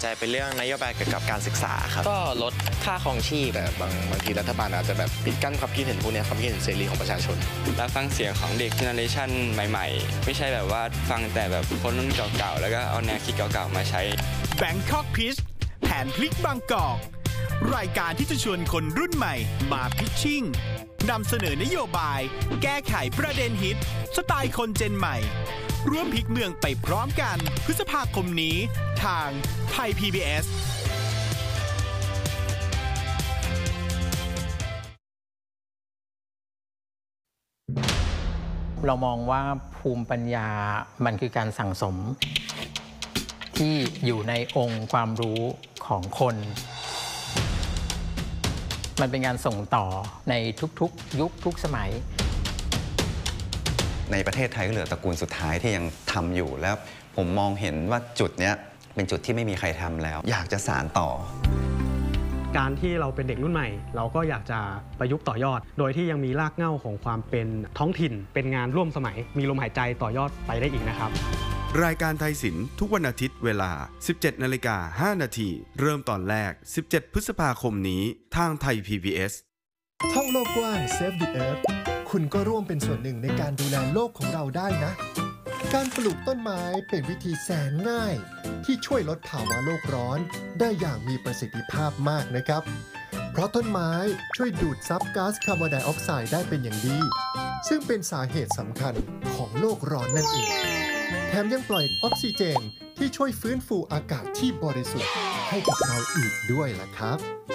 ใจเป็นเรื่องนโยบายเกี่ยวกับการศึกษาครับก็ลดค่าครองชีพแต่บางทีรัฐบาลอาจจะแบบปิดกั้นความคิดเห็นพวกนี้ความคิดเห็นเสรีของประชาชนรับฟังเสียงของเด็กเจเนอเรชันใหม่ๆไม่ใช่แบบว่าฟังแต่แบบคนรุ่นเก่าๆแล้วก็เอาแนวคิดเก่าๆมาใช้ Bangkok Pitch แผนพลิกบางกอกรายการที่จะชวนคนรุ่นใหม่มาพิชชิ่งนำเสนอนโยบายแก้ไขประเด็นฮิตสไตล์คนเจนใหม่ร่วมพลิกเมืองไปพร้อมกันพฤษภาคมนี้ทางไทย PBS เรามองว่าภูมิปัญญามันคือการสั่งสมที่อยู่ในองค์ความรู้ของคนมันเป็นการส่งต่อในทุกๆยุคทุกสมัยในประเทศไทยก็เหลือตระกูลสุดท้ายที่ยังทำอยู่แล้วผมมองเห็นว่าจุดนี้เป็นจุดที่ไม่มีใครทำแล้วอยากจะสานต่อการที่เราเป็นเด็กรุ่นใหม่เราก็อยากจะประยุกต์ต่อยอดโดยที่ยังมีรากเหง้าของความเป็นท้องถิ่นเป็นงานร่วมสมัยมีลมหายใจต่อยอดไปได้อีกนะครับรายการไทยศิลป์ทุกวันอาทิตย์เวลา 17:05 น.เริ่มตอนแรก17พฤษภาคมนี้ทางไทย PBS ท่องโลกกว้าง Save the Earth คุณก็ร่วมเป็นส่วนหนึ่งในการดูแลโลกของเราได้นะการปลูกต้นไม้เป็นวิธีแสนง่ายที่ช่วยลดภาวะโลกร้อนได้อย่างมีประสิทธิภาพมากนะครับเพราะต้นไม้ช่วยดูดซับก๊าซคาร์บอนไดออกไซด์ได้เป็นอย่างดีซึ่งเป็นสาเหตุสำคัญของโลกร้อนนั่นเองแถมยังปล่อยออกซิเจนที่ช่วยฟื้นฟูอากาศที่บริสุทธิ์ให้กับเราอีกด้วยล่ะครับ